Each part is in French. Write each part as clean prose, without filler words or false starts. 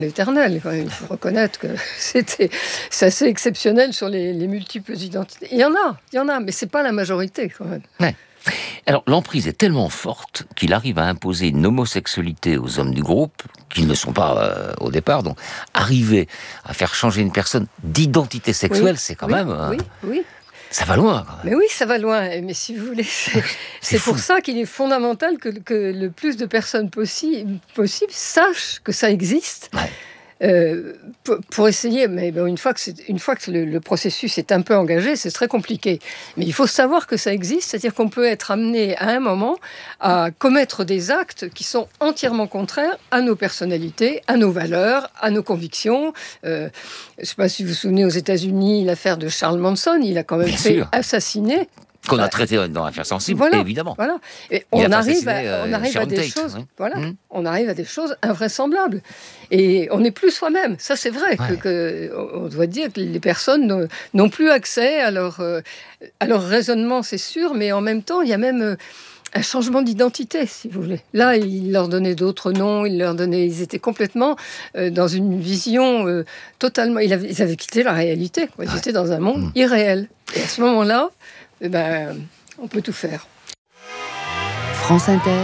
l'éternel. Quand même. Il faut reconnaître que c'est assez exceptionnel sur les multiples identités. Il y en a, mais c'est pas la majorité quand même. Ouais. Alors, l'emprise est tellement forte qu'il arrive à imposer une homosexualité aux hommes du groupe, qui ne sont pas au départ, donc arriver à faire changer une personne d'identité sexuelle, c'est quand même... Oui. Ça va loin, quand même. Mais oui, ça va loin. Mais si vous voulez, c'est pour ça qu'il est fondamental que le plus de personnes possible sachent que ça existe. Ouais. Pour essayer, mais une fois que le processus est un peu engagé, c'est très compliqué. Mais il faut savoir que ça existe, c'est-à-dire qu'on peut être amené à un moment à commettre des actes qui sont entièrement contraires à nos personnalités, à nos valeurs, à nos convictions. Je ne sais pas si vous vous souvenez, aux États-Unis, l'affaire de Charles Manson, il a quand même fait assassiner. Qu'on a traité dans l'affaire sensible, évidemment. Voilà. Et on arrive à des choses. Oui. Voilà. On arrive à des choses invraisemblables. Et on n'est plus soi-même. Ça, c'est vrai. On doit dire que les personnes n'ont plus accès à leur raisonnement, c'est sûr, mais en même temps, il y a même un changement d'identité, si vous voulez. Là, il leur donnait d'autres noms, ils étaient complètement dans une vision totalement... Ils avaient quitté la réalité. Ils étaient dans un monde irréel. Et à ce moment-là, on peut tout faire. France Inter.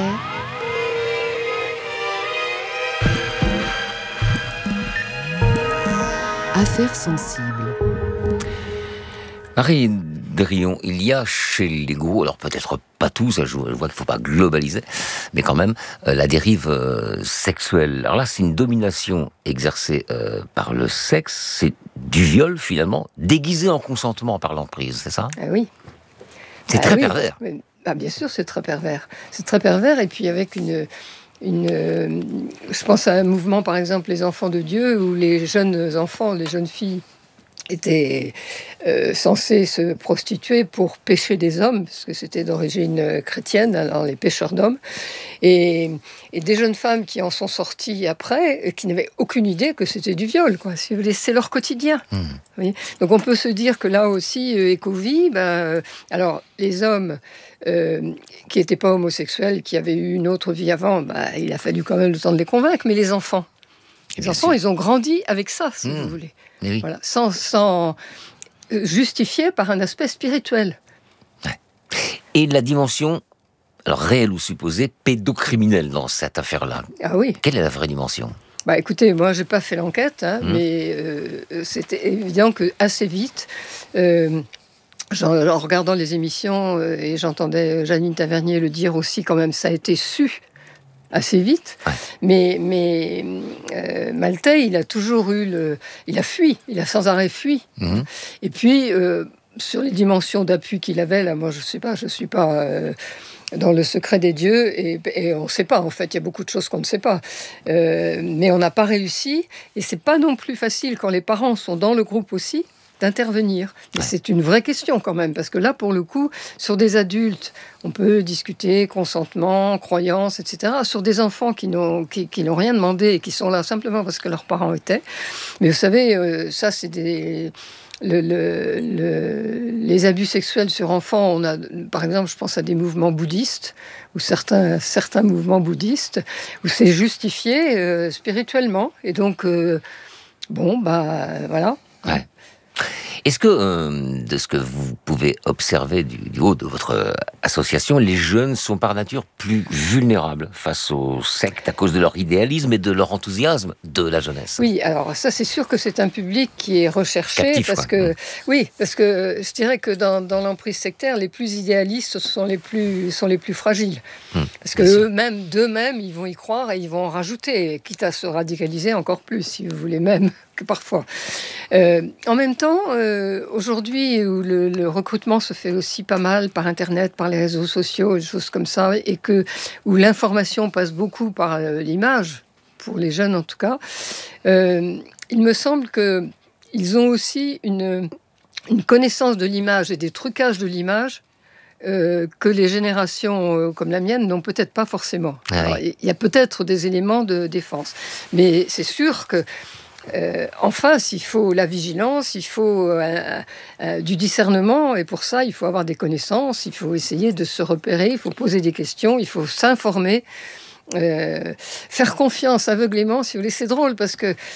Affaires sensibles. Marie Drillon, il y a chez les gourous, alors peut-être pas tous, je vois qu'il ne faut pas globaliser, mais quand même, la dérive sexuelle. Alors là, c'est une domination exercée par le sexe, c'est du viol finalement, déguisé en consentement par l'emprise, c'est ça ? Ah oui. C'est très pervers. Bien sûr, c'est très pervers. C'est très pervers, et puis avec je pense à un mouvement, par exemple, les enfants de Dieu, où les jeunes enfants, les jeunes filles étaient censés se prostituer pour pécher des hommes, parce que c'était d'origine chrétienne, alors les pécheurs d'hommes, et des jeunes femmes qui en sont sorties après, et qui n'avaient aucune idée que c'était du viol, quoi. Si vous voulez, c'est leur quotidien. Oui. Donc on peut se dire que là aussi, Écovie, alors les hommes qui n'étaient pas homosexuels, qui avaient eu une autre vie avant, il a fallu quand même le temps de les convaincre, mais les enfants, ils ont grandi avec ça, si vous voulez. Oui. Voilà, sans justifié par un aspect spirituel. Ouais. Et la dimension, alors réelle ou supposée, pédocriminelle dans cette affaire-là. Ah oui. Quelle est la vraie dimension ? Écoutez, moi, j'ai pas fait l'enquête, mais c'était évident que assez vite, en regardant les émissions, et j'entendais Janine Tavernier le dire aussi, quand même, ça a été su assez vite. Ouais. Mais Maltais, il a toujours il a fui, il a sans arrêt fui. Et puis, sur les dimensions d'appui qu'il avait, là, moi, je suis pas dans le secret des dieux, et on ne sait pas, en fait, il y a beaucoup de choses qu'on ne sait pas. Mais on n'a pas réussi, et c'est pas non plus facile quand les parents sont dans le groupe aussi, d'intervenir. Et c'est une vraie question quand même, parce que là, pour le coup, sur des adultes, on peut discuter consentement, croyance, etc. Sur des enfants qui n'ont rien demandé et qui sont là simplement parce que leurs parents étaient. Mais vous savez, ça, c'est les abus sexuels sur enfants. On a, par exemple, je pense à des mouvements bouddhistes, ou certains mouvements bouddhistes, où c'est justifié spirituellement. Et donc, voilà. Ouais. Est-ce que, de ce que vous pouvez observer du haut de votre association, les jeunes sont par nature plus vulnérables face aux sectes à cause de leur idéalisme et de leur enthousiasme de la jeunesse ? Oui, alors ça, c'est sûr que c'est un public qui est recherché. Captif, parce que je dirais que dans l'emprise sectaire, les plus idéalistes sont les plus fragiles. Parce que d'eux-mêmes, ils vont y croire et ils vont en rajouter, quitte à se radicaliser encore plus, si vous voulez, même que parfois. En même temps, aujourd'hui, où le recrutement se fait aussi pas mal par Internet, par les réseaux sociaux, des choses comme ça, et où l'information passe beaucoup par l'image, pour les jeunes en tout cas, il me semble qu'ils ont aussi une connaissance de l'image et des trucages de l'image que les générations comme la mienne n'ont peut-être pas forcément. Alors, il y a peut-être des éléments de défense, mais c'est sûr que en face, il faut la vigilance, il faut du discernement, et pour ça, il faut avoir des connaissances, il faut essayer de se repérer, il faut poser des questions, il faut s'informer. faire confiance aveuglément, si vous voulez. C'est drôle parce que